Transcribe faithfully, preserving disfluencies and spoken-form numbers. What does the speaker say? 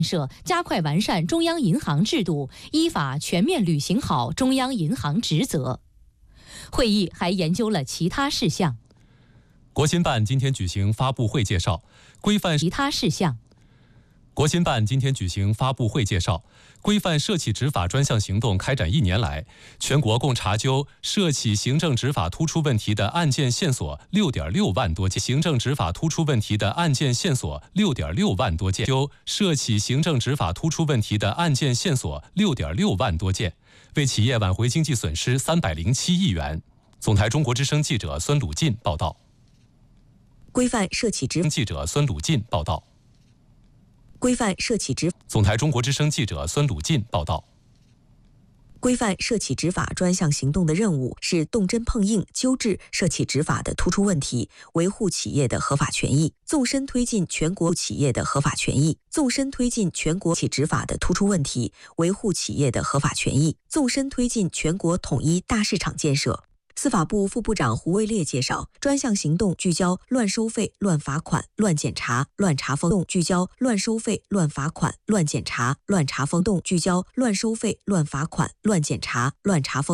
设加快完善中央银行制度，依法全面履行好中央银行职责。会议还研究了其他事项。 国新办今天举行发布会介绍，规范其他事项。 国新办今天举行发布会介绍，规范涉企执法专项行动开展一年来，全国共查究涉企行政执法突出问题的案件线索六点六万多件，行政执法突出问题的案件线索六点六万多件，究涉企行政执法突出问题的案件线索六点六万多件，为企业挽回经济损失三百零七亿元。总台中国之声记者孙鲁进报道。 规范涉企执记者孙鲁进报道。 规范涉企执总台中国之声记者孙鲁进报道。 规范涉企执法专项行动的任务是动真碰硬纠治涉企执法的突出问题，维护企业的合法权益，纵深推进全国企业的合法权益，纵深推进全国企执法的突出问题，维护企业的合法权益，纵深推进全国统一大市场建设。司法部副部长胡卫烈介绍，专项行动聚焦乱收费、乱罚款、乱检查、乱查封动，聚焦乱收费、乱罚款、乱检查、乱查封动，聚焦乱收费、乱罚款、乱检查、乱查封。